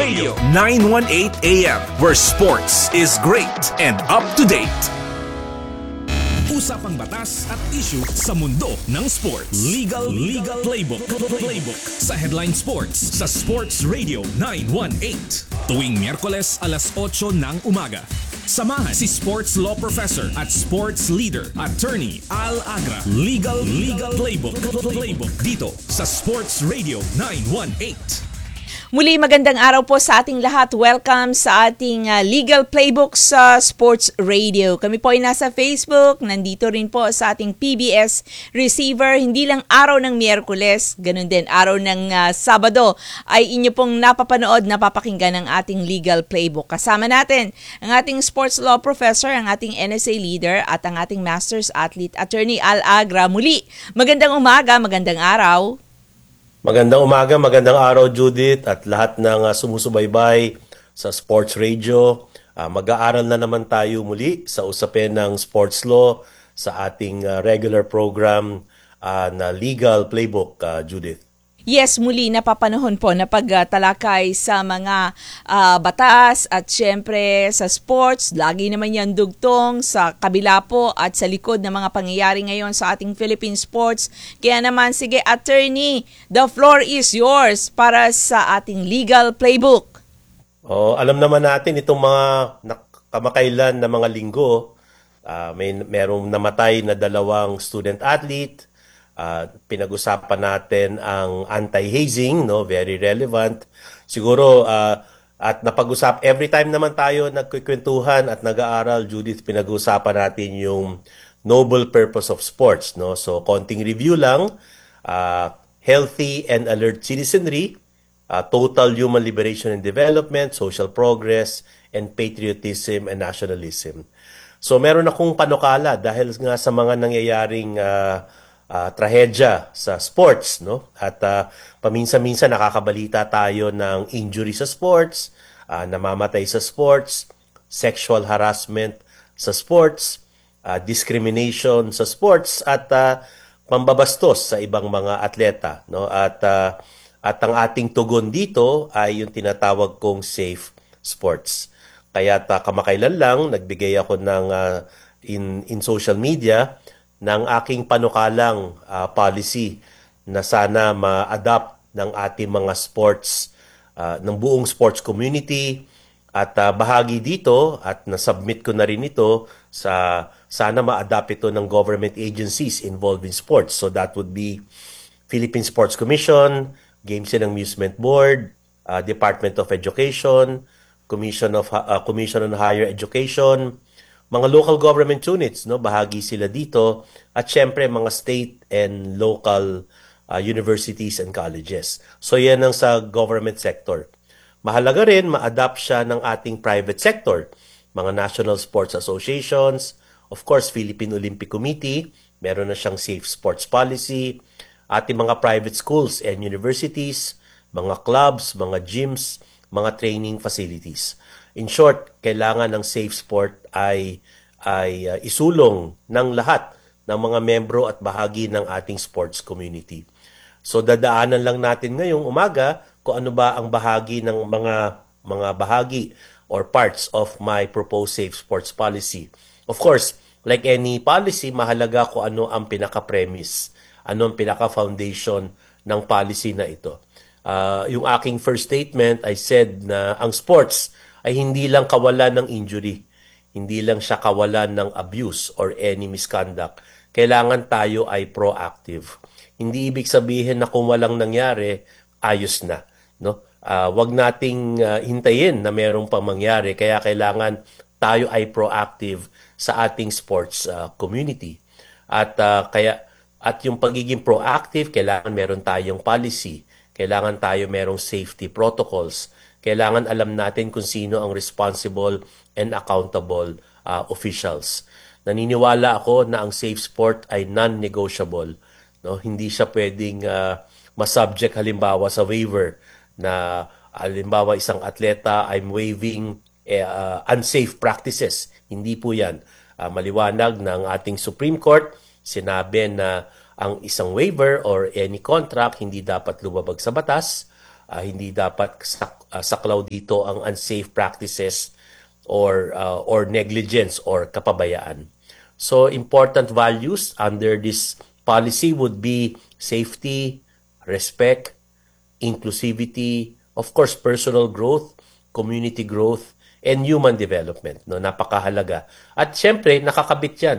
Radio 918 AM, where sports is great and up to date. Usapang batas at issue sa mundo ng sports. Legal Playbook sa Headline Sports sa Sports Radio 918. Tuwing Miyerkules alas 8 ng umaga. Samahan si sports law professor at sports leader, Attorney Al Agra. Legal Playbook dito sa Sports Radio 918. Muli, magandang araw po sa ating lahat. Welcome sa ating Legal Playbook sa Sports Radio. Kami po ay nasa Facebook, nandito rin po sa ating PBS receiver. Hindi lang araw ng Miyerkules, ganun din araw ng Sabado ay inyo pong napapanood, napapakinggan ng ating Legal Playbook. Kasama natin ang ating sports law professor, ang ating NSA leader at ang ating Masters athlete, Attorney Al Agra. Muli, magandang umaga, magandang araw. Magandang umaga, magandang araw Judith at lahat ng sumusubaybay sa Sports Radio. Mag-aaral na naman tayo muli sa usapin ng sports law sa ating regular program na Legal Playbook, Judith. Yes, muli napapanahon po na pagtalakay sa mga batas at syempre sa sports. Lagi naman yan dugtong sa kabila po at sa likod ng mga pangyayari ngayon sa ating Philippine sports. Kaya naman, sige Attorney, the floor is yours para sa ating Legal Playbook. Alam naman natin itong mga kamakailan na mga linggo, merong namatay na 2 student athlete. Pinag-usapan natin ang anti-hazing, no, very relevant. Siguro at napag-usap every time naman tayo nagkukwentuhan at nag-aaral, Judith, pinag-usapan natin yung noble purpose of sports, no. So konting review lang, healthy and alert citizenry, total human liberation and development, social progress, and patriotism and nationalism. So meron akong panukala dahil nga sa mga nangyayaring trahedya sa sports, no? At paminsan-minsan nakakabalita tayo ng injury sa sports, namamatay sa sports, sexual harassment sa sports, discrimination sa sports at pambabastos sa ibang mga atleta, no? At ang ating tugon dito ay yung tinatawag kong safe sports. Kaya kamakailan lang nagbigay ako ng in social media ng aking panukalang policy na sana ma-adapt ng ating mga sports, ng buong sports community at bahagi dito at nasubmit ko na rin ito sa sana ma-adapt ito ng government agencies involved in sports. So that would be Philippine Sports Commission, Games and Amusement Board, Department of Education, Commission on Higher Education, mga local government units, no, bahagi sila dito, at syempre mga state and local universities and colleges. So yan ang sa government sector. Mahalaga rin ma-adapt siya ng ating private sector, mga national sports associations, of course Philippine Olympic Committee, meron na siyang safe sports policy, ating mga private schools and universities, mga clubs, mga gyms, mga training facilities. In short, kailangan ng safe sport ay isulong ng lahat ng mga membro at bahagi ng ating sports community. So dadaanan lang natin ngayong umaga kung ano ba ang bahagi ng mga bahagi or parts of my proposed safe sports policy. Of course, like any policy, mahalaga kung ano ang pinaka-premise, ano ang pinaka-foundation ng policy na ito. Yung aking first statement, I said na ang sports ay hindi lang kawalan ng injury, hindi lang siya kawalan ng abuse or any misconduct. Kailangan tayo ay proactive. Hindi ibig sabihin na kung walang nangyari, ayos na, no? Wag nating hintayin na mayroong pang mangyari, kaya kailangan tayo ay proactive sa ating sports community. At yung pagiging proactive, kailangan meron tayong policy, kailangan tayo merong safety protocols, kailangan alam natin kung sino ang responsible and accountable officials. Naniniwala ako na ang safe sport ay non-negotiable, no? Hindi siya pwedeng masubject halimbawa sa waiver na halimbawa isang atleta I'm waiving unsafe practices. Hindi po yan. Maliwanag ng ating Supreme Court, sinabi na ang isang waiver or any contract hindi dapat lumabag sa batas. Hindi dapat saklaw dito ang unsafe practices or negligence or kapabayaan. So important values under this policy would be safety, respect, inclusivity, of course personal growth, community growth, and human development. No, napakahalaga. At syempre nakakabit 'yan